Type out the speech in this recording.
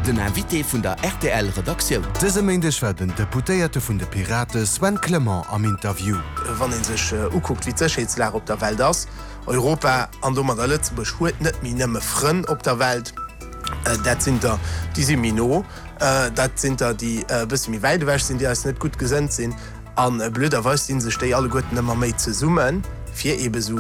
den Invité vun der RTL-Redaktion. Dëse Mindech war den Deputéierte vun de Pirate Sven Clement am Interview. Wann en sech uguckt wie Zechheetslär op der Welt ass. Europa an do mat der Lëtzebusch huet net mi nëmme Frën op der Welt. Dat sind da die Mino, dat sind da die bis mi weidewäch sind, die als net gut gesënnt sinn. An blöderweis sinn se stei alle Gotten ëmmer méi ze summen, fir ebe so